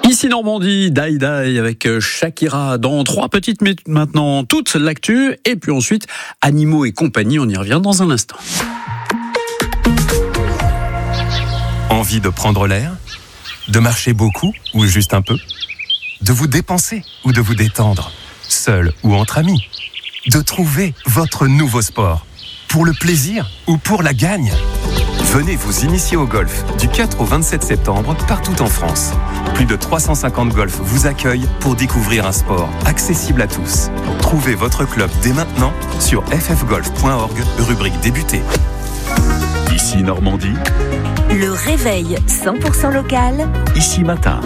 Ici Normandie, Die Die avec Shakira dans 3 petites minutes maintenant, toute l'actu, et puis ensuite Animaux et compagnie, on y revient dans un instant. Envie de prendre l'air ? De marcher beaucoup ou juste un peu ? De vous dépenser ou de vous détendre ? Seul ou entre amis ? De trouver votre nouveau sport ? Pour le plaisir ou pour la gagne ? Venez vous initier au golf du 4 au 27 septembre partout en France. Plus de 350 golfs vous accueillent pour découvrir un sport accessible à tous. Trouvez votre club dès maintenant sur ffgolf.org, rubrique débuter. Ici Normandie, le réveil 100% local. ici matin.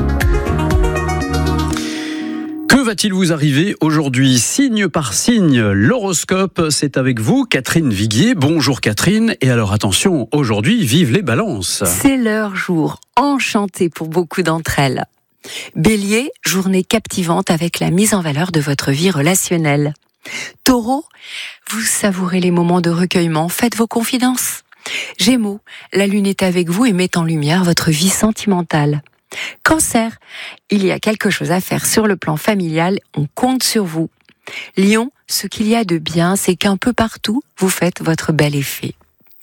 Que va-t-il vous arriver aujourd'hui ? Signe par signe, l'horoscope, c'est avec vous, Catherine Viguier. Bonjour Catherine, et alors attention, aujourd'hui, vive les balances. C'est leur jour, enchanté pour beaucoup d'entre elles. Bélier, journée captivante avec la mise en valeur de votre vie relationnelle. Taureau, vous savourez les moments de recueillement, faites vos confidences. Gémeaux, la lune est avec vous et met en lumière votre vie sentimentale. Cancer, il y a quelque chose à faire sur le plan familial, on compte sur vous. Lion, ce qu'il y a de bien, c'est qu'un peu partout, vous faites votre bel effet.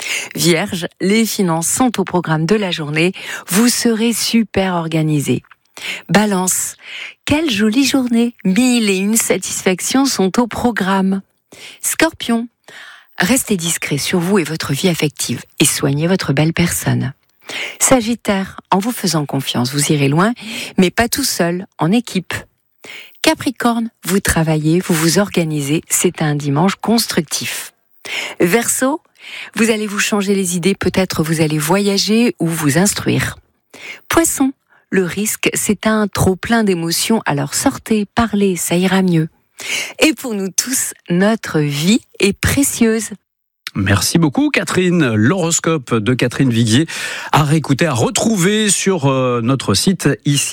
Vierge, les finances sont au programme de la journée, vous serez super organisé. Balance, quelle jolie journée, 1001 satisfactions sont au programme. Scorpion, restez discret sur vous et votre vie affective et soignez votre belle personne. Sagittaire, en vous faisant confiance, vous irez loin, mais pas tout seul, en équipe. Capricorne, vous travaillez, vous vous organisez, c'est un dimanche constructif. Verseau, vous allez vous changer les idées, peut-être vous allez voyager ou vous instruire. Poisson, le risque, c'est un trop-plein d'émotions, alors sortez, parlez, ça ira mieux. Et pour nous tous, notre vie est précieuse. Merci beaucoup Catherine. L'horoscope de Catherine Viguier à réécouter, à retrouver sur notre site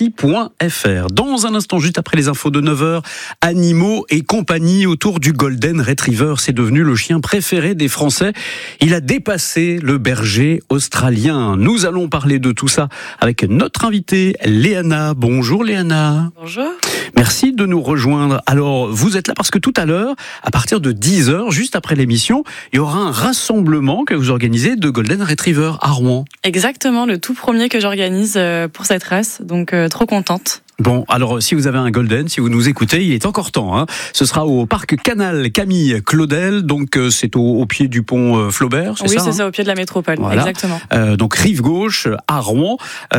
ici.fr. Dans un instant, juste après les infos de 9h, Animaux et compagnie autour du Golden Retriever. C'est devenu le chien préféré des Français. Il a dépassé le berger australien. Nous allons parler de tout ça avec notre invitée Léana. Bonjour Léana. Bonjour. Merci de nous rejoindre. Alors, vous êtes là parce que tout à l'heure, à partir de 10h, juste après l'émission, il y aura un rassemblement que vous organisez de Golden Retriever à Rouen. Exactement, le tout premier que j'organise pour cette race, donc trop contente. Bon, alors si vous avez un Golden, si vous nous écoutez, il est encore temps. Hein. Ce sera au parc Canal Camille Claudel, donc c'est au pied du pont Flaubert, c'est ça ? Oui, c'est hein ça, au pied de la métropole, voilà. Exactement. Donc rive gauche à Rouen.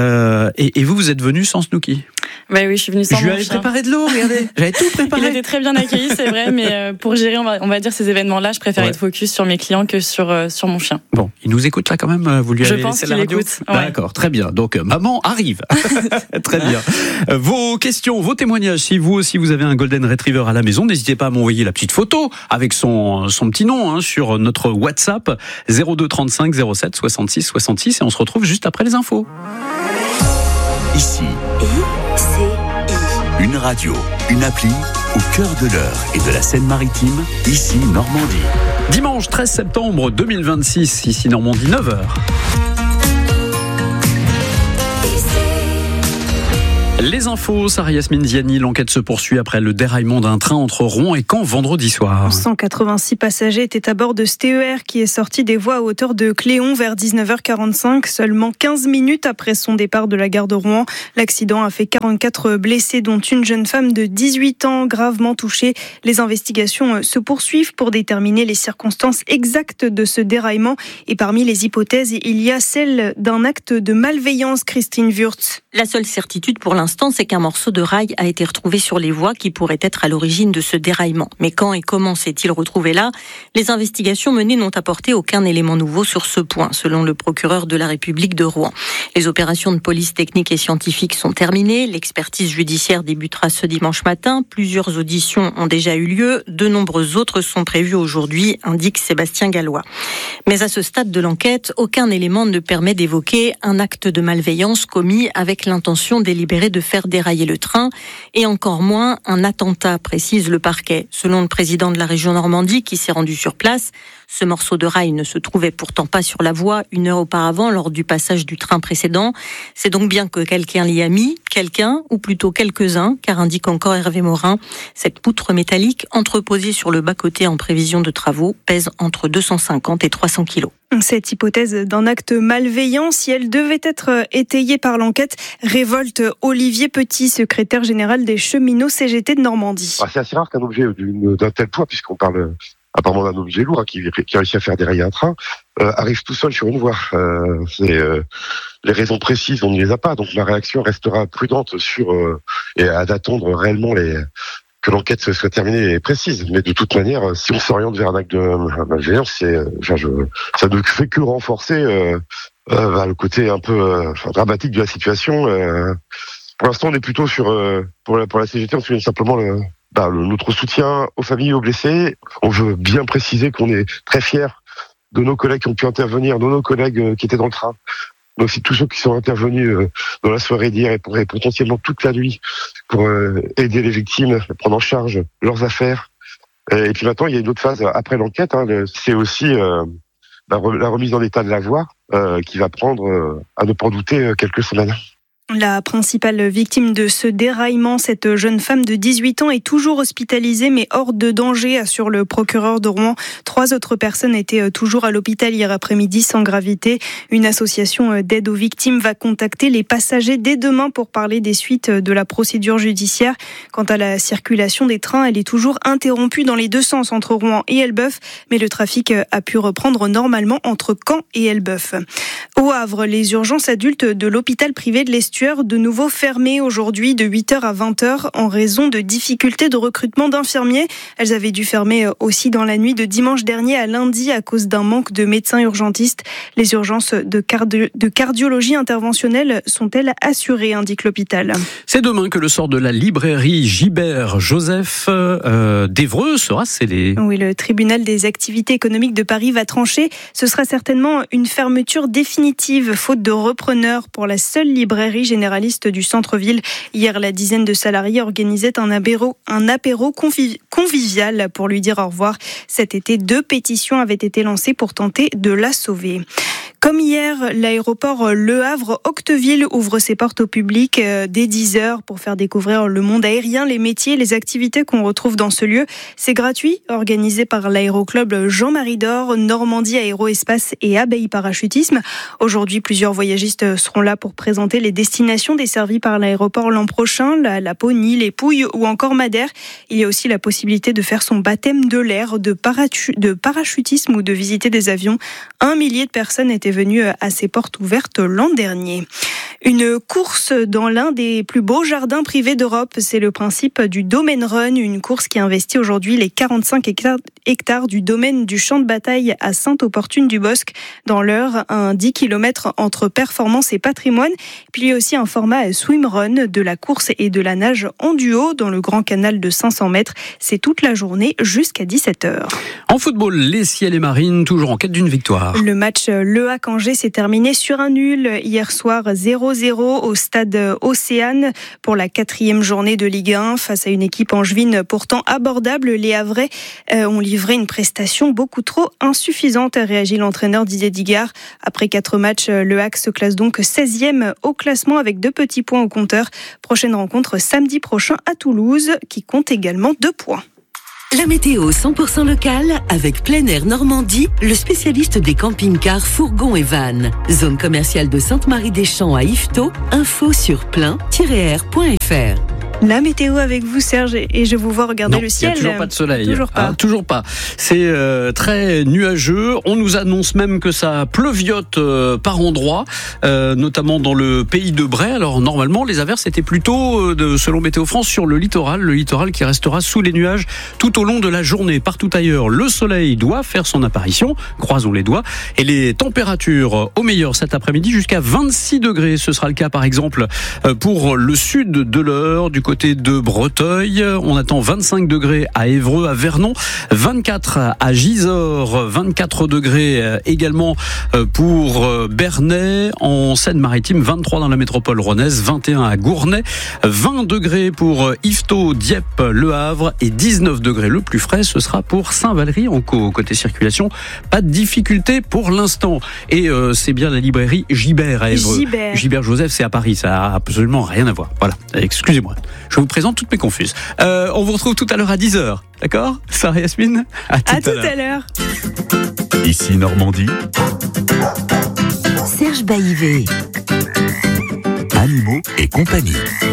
Et vous êtes venu sans Snooki ? Bah oui, je suis venue sans mon chien. Je lui avais préparé de l'eau, regardez. J'avais tout préparé. Il était très bien accueilli, c'est vrai, mais pour gérer, on va dire ces événements-là, je préfère être focus sur mes clients que sur mon chien. Bon, il nous écoute là quand même. Vous lui avez laissé la radio ? Je pense qu'il écoute. D'accord, très bien. Donc maman arrive. Très bien. Vos questions, vos témoignages, si vous aussi vous avez un Golden Retriever à la maison, n'hésitez pas à m'envoyer la petite photo avec son petit nom hein, sur notre WhatsApp 02 35 07 66 66 et on se retrouve juste après les infos. Ici, une radio, une appli au cœur de l'Eure et de la Seine-Maritime, ici Normandie. Dimanche 13 septembre 2026, ici Normandie, 9h. Les infos, Sarah Yasmine Ziani, l'enquête se poursuit après le déraillement d'un train entre Rouen et Caen vendredi soir. 186 passagers étaient à bord de ce TER qui est sorti des voies à hauteur de Cléon vers 19h45, seulement 15 minutes après son départ de la gare de Rouen. L'accident a fait 44 blessés, dont une jeune femme de 18 ans gravement touchée. Les investigations se poursuivent pour déterminer les circonstances exactes de ce déraillement. Et parmi les hypothèses, il y a celle d'un acte de malveillance, Christine Wurtz. La seule certitude pour l'instant, c'est qu'un morceau de rail a été retrouvé sur les voies qui pourrait être à l'origine de ce déraillement. Mais quand et comment s'est-il retrouvé là ? Les investigations menées n'ont apporté aucun élément nouveau sur ce point, selon le procureur de la République de Rouen. Les opérations de police technique et scientifique sont terminées. L'expertise judiciaire débutera ce dimanche matin. Plusieurs auditions ont déjà eu lieu. De nombreuses autres sont prévues aujourd'hui, indique Sébastien Gallois. Mais à ce stade de l'enquête, aucun élément ne permet d'évoquer un acte de malveillance commis avec l'intention délibérée de faire dérailler le train, et encore moins un attentat, précise le parquet. Selon le président de la région Normandie, qui s'est rendu sur place, ce morceau de rail ne se trouvait pourtant pas sur la voie 1 heure auparavant lors du passage du train précédent. C'est donc bien que quelqu'un l'y a mis, quelqu'un, ou plutôt quelques-uns, car indique encore Hervé Morin, cette poutre métallique entreposée sur le bas-côté en prévision de travaux pèse entre 250 et 300 kilos. Cette hypothèse d'un acte malveillant, si elle devait être étayée par l'enquête, révolte Olivier Petit, secrétaire général des cheminots CGT de Normandie. C'est assez rare qu'un objet d'un tel poids, puisqu'on parle apparemment d'un objet lourd qui réussit à faire dérailler un train, arrive tout seul sur une voie. Les raisons précises, on ne les a pas, donc ma réaction restera prudente et d'attendre réellement que l'enquête soit terminée et précise. Mais de toute manière, si on s'oriente vers un acte de malveillance, ça ne fait que renforcer le côté un peu dramatique de la situation. Pour l'instant, on est plutôt pour la CGT, on soutient simplement notre soutien aux familles et aux blessés. On veut bien préciser qu'on est très fiers de nos collègues qui ont pu intervenir, de nos collègues qui étaient dans le train, mais aussi tous ceux qui sont intervenus dans la soirée d'hier et potentiellement toute la nuit pour aider les victimes, prendre en charge leurs affaires. Et puis maintenant, il y a une autre phase après l'enquête, c'est aussi la remise en état de la voie qui va prendre, à ne pas en douter, quelques semaines. La principale victime de ce déraillement, cette jeune femme de 18 ans, est toujours hospitalisée mais hors de danger, assure le procureur de Rouen. 3 autres personnes étaient toujours à l'hôpital hier après-midi sans gravité. Une association d'aide aux victimes va contacter les passagers dès demain pour parler des suites de la procédure judiciaire. Quant à la circulation des trains, elle est toujours interrompue dans les deux sens entre Rouen et Elbeuf, mais le trafic a pu reprendre normalement entre Caen et Elbeuf. Au Havre, les urgences adultes de l'hôpital privé de l'Estuaire de nouveau fermées aujourd'hui de 8h à 20h en raison de difficultés de recrutement d'infirmiers. Elles avaient dû fermer aussi dans la nuit de dimanche dernier à lundi à cause d'un manque de médecins urgentistes. Les urgences de cardiologie interventionnelle sont-elles assurées, indique l'hôpital. C'est demain que le sort de la librairie Gibert Joseph d'Évreux sera scellé. Oui, le tribunal des activités économiques de Paris va trancher. Ce sera certainement une fermeture définitive, faute de repreneurs pour la seule librairie généraliste du centre-ville. Hier, la dizaine de salariés organisait un apéro convivial pour lui dire au revoir. Cet été, 2 pétitions avaient été lancées pour tenter de la sauver. Comme hier, l'aéroport Le Havre-Octeville ouvre ses portes au public dès 10h pour faire découvrir le monde aérien, les métiers, les activités qu'on retrouve dans ce lieu. C'est gratuit, organisé par l'aéroclub Jean-Marie Dor, Normandie Aéroespace et Abbaye Parachutisme. Aujourd'hui, plusieurs voyagistes seront là pour présenter les destinations desservies par l'aéroport l'an prochain, la Laponie, les Pouilles ou encore Madère. Il y a aussi la possibilité de faire son baptême de l'air, de parachutisme ou de visiter des avions. 1 millier de personnes étaient venues à ces portes ouvertes l'an dernier. Une course dans l'un des plus beaux jardins privés d'Europe, c'est le principe du Domaine Run, une course qui investit aujourd'hui les 45 hectares du domaine du champ de bataille à Sainte-Opportune-du-Bosc dans l'Eure, un 10 km entre performance et patrimoine. Puis il y a aussi un format swimrun, de la course et de la nage en duo dans le grand canal de 500 mètres. C'est toute la journée jusqu'à 17h. En football, les Ciels et Marines, toujours en quête d'une victoire. Le match Le Havre-Angers s'est terminé sur un nul hier soir 0-0 au stade Océane pour la 4e journée de Ligue 1. Face à une équipe angevine pourtant abordable, les Havrais ont livré une prestation beaucoup trop insuffisante, réagit l'entraîneur Didier Digard. Après 4 matchs, le HAC se classe donc 16e au classement avec 2 petits points au compteur. Prochaine rencontre samedi prochain à Toulouse qui compte également 2 points. La météo 100% locale avec Plein Air Normandie, le spécialiste des camping-cars, fourgons et vannes. Zone commerciale de Sainte-Marie-des-Champs à Yvetot. Info sur plein-air.fr. La météo avec vous, Serge, et je vous vois regarder le ciel. Il n'y a toujours pas de soleil. Toujours pas. Toujours pas. C'est très nuageux. On nous annonce même que ça pleuviote par endroits, notamment dans le pays de Bray. Alors normalement, les averses étaient plutôt, selon Météo France, sur le littoral qui restera sous les nuages tout au long de la journée. Partout ailleurs, le soleil doit faire son apparition, croisons les doigts, et les températures au meilleur cet après-midi jusqu'à 26 degrés. Ce sera le cas par exemple pour le sud de l'Eure, du côté de Breteuil. On attend 25 degrés à Évreux, à Vernon, 24 à Gisors, 24 degrés également pour Bernay. En Seine-Maritime, 23 dans la métropole rouennaise, 21 à Gournay, 20 degrés pour Yvetot, Dieppe, Le Havre et 19 degrés le plus frais, ce sera pour Saint-Valery-en-Caux. Côté circulation, pas de difficulté pour l'instant. Et c'est bien la librairie Gibert à Évreux. Gibert Joseph, c'est à Paris, ça a absolument rien à voir. Voilà, excusez-moi. Je vous présente toutes mes confuses. On vous retrouve tout à l'heure à 10h, d'accord Sarah Yasmine, à tout à l'heure. Ici Normandie. Serge Baillivet. Animaux et compagnie.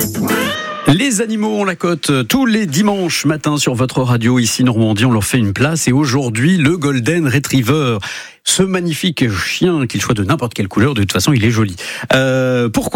Les animaux ont la cote tous les dimanches matins sur votre radio. Ici Normandie, on leur fait une place. Et aujourd'hui, le Golden Retriever. Ce magnifique chien, qu'il soit de n'importe quelle couleur, de toute façon, il est joli. Pourquoi ?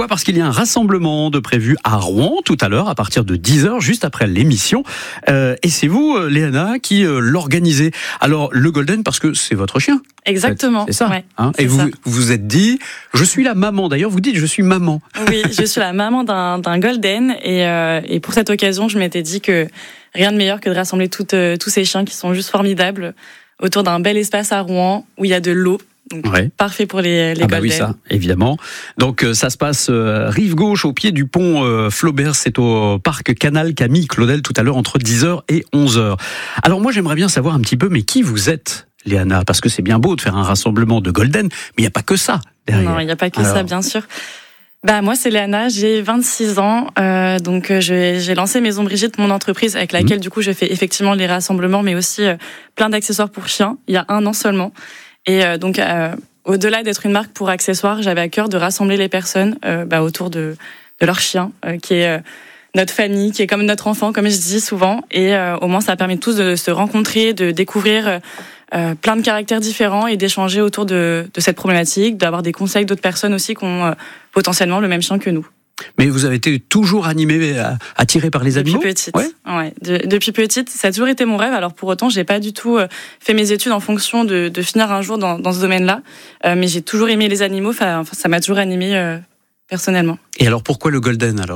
Parce qu'il y a un rassemblement de prévu à Rouen tout à l'heure, à partir de 10h, juste après l'émission. Et c'est vous, Léana, qui l'organisez. Alors, le Golden, parce que c'est votre chien. Exactement. C'est ça. Ouais, et vous vous êtes dit, je suis la maman. D'ailleurs, vous dites, je suis maman. Oui, je suis la maman d'un Golden. Et pour cette occasion, je m'étais dit que rien de meilleur que de rassembler tous ces chiens qui sont juste formidables autour d'un bel espace à Rouen où il y a de l'eau. Donc, parfait pour les Golden. Oui, ça, évidemment. Donc, ça se passe rive gauche, au pied du pont Flaubert. C'est au parc Canal Camille Claudel, tout à l'heure, entre 10h et 11h. Alors, moi, j'aimerais bien savoir un petit peu, mais qui vous êtes, Léana ? Parce que c'est bien beau de faire un rassemblement de Golden, mais il n'y a pas que ça derrière. Non, il n'y a pas que ça, bien sûr. Moi, c'est Léana, j'ai 26 ans. Donc, j'ai lancé Maison Brigitte, mon entreprise, avec laquelle, du coup, je fais effectivement les rassemblements, mais aussi plein d'accessoires pour chiens, il y a 1 an seulement. Et donc, au-delà d'être une marque pour accessoires, j'avais à cœur de rassembler les personnes autour de leur chien, qui est notre famille, qui est comme notre enfant, comme je dis souvent. Et au moins, ça permet tous de se rencontrer, de découvrir plein de caractères différents et d'échanger autour de cette problématique, d'avoir des conseils d'autres personnes aussi qui ont potentiellement le même chien que nous. Mais vous avez été toujours animée, attirée par les animaux ? Depuis petite. Ouais. Depuis petite, ça a toujours été mon rêve. Alors pour autant, j'ai pas du tout fait mes études en fonction de finir un jour dans ce domaine-là. Mais j'ai toujours aimé les animaux. Enfin, ça m'a toujours animée personnellement. Et alors pourquoi le Golden alors ?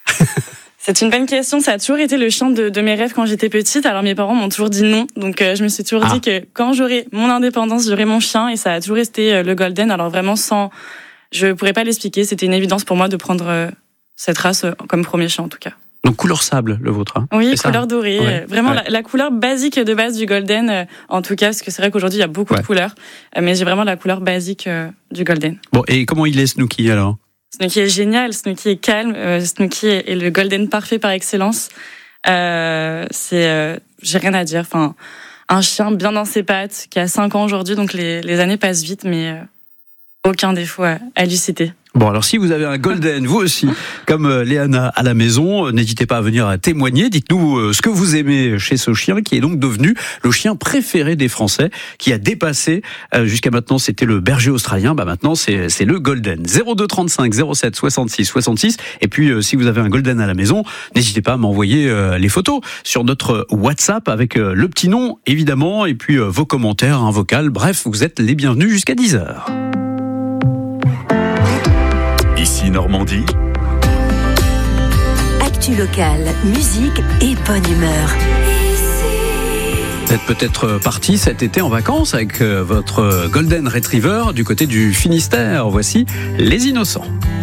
C'est une bonne question. Ça a toujours été le chien de mes rêves quand j'étais petite. Alors mes parents m'ont toujours dit non. Donc je me suis toujours dit que quand j'aurai mon indépendance, j'aurai mon chien. Et ça a toujours été le Golden. Alors vraiment je pourrais pas l'expliquer. C'était une évidence pour moi de prendre cette race comme premier chien en tout cas. Donc couleur sable, le vôtre. Hein. Oui, couleur dorée. Vraiment la couleur basique de base du Golden, en tout cas, parce que c'est vrai qu'aujourd'hui il y a beaucoup de couleurs. Mais j'ai vraiment la couleur basique du Golden. Bon, et comment il est Snooki alors ? Snooki est génial, Snooki est calme, Snooki est le Golden parfait par excellence. J'ai rien à dire. Enfin, un chien bien dans ses pattes, qui a 5 ans aujourd'hui, donc les années passent vite, mais aucun défaut à lui citer. Bon, alors si vous avez un Golden, vous aussi, comme Léana à la maison, n'hésitez pas à venir témoigner. Dites-nous ce que vous aimez chez ce chien, qui est donc devenu le chien préféré des Français, qui a dépassé, jusqu'à maintenant c'était le berger australien, maintenant c'est le Golden. 02 35 07 66 66. Et puis si vous avez un Golden à la maison, n'hésitez pas à m'envoyer les photos sur notre WhatsApp avec le petit nom, évidemment, et puis vos commentaires, un vocal. Bref, vous êtes les bienvenus jusqu'à 10h. Ici Normandie. Actu locale, musique et bonne humeur. Vous êtes peut-être parti cet été en vacances avec votre Golden Retriever du côté du Finistère. Voici Les Innocents.